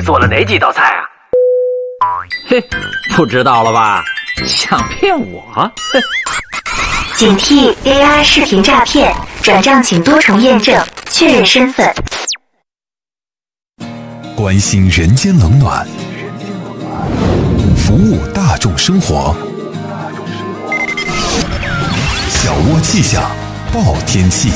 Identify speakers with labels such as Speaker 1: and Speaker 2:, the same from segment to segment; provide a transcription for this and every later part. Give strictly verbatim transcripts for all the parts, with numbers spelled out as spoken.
Speaker 1: 做了哪几道菜啊？嘿，不知道了吧？想骗我？
Speaker 2: 警惕 A I 视频诈骗，转账请多重验证，确认身份。
Speaker 3: 关心人间冷暖，服务大众生活。小窝气象报天气。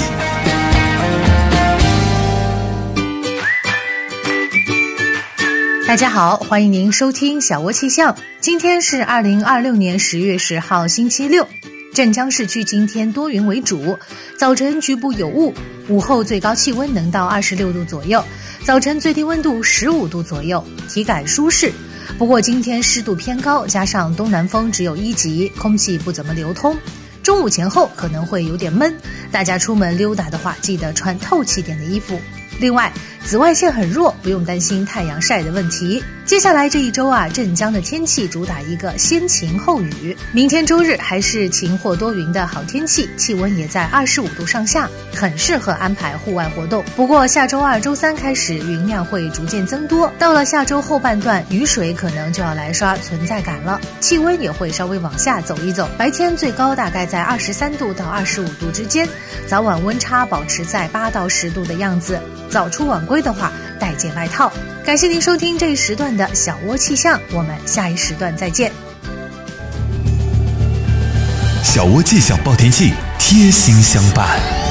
Speaker 4: 大家好，欢迎您收听小窝气象。今天是二零二六年十月十号星期六，镇江市区今天多云为主，早晨局部有雾，午后最高气温能到二十六度左右，早晨最低温度十五度左右，体感舒适。不过今天湿度偏高，加上东南风只有一级，空气不怎么流通，中午前后可能会有点闷，大家出门溜达的话记得穿透气点的衣服。另外，紫外线很弱，不用担心太阳晒的问题。接下来这一周啊，镇江的天气主打一个先晴后雨。明天周日还是晴或多云的好天气，气温也在二十五度上下，很适合安排户外活动。不过下周二、周三开始云量会逐渐增多，到了下周后半段，雨水可能就要来刷存在感了，气温也会稍微往下走一走。白天最高大概在二十三度到二十五度之间，早晚温差保持在八到十度的样子。早出晚归的话，带件外套。感谢您收听这一时段的小窝气象，我们下一时段再见。
Speaker 3: 小窝气象报天气，贴心相伴。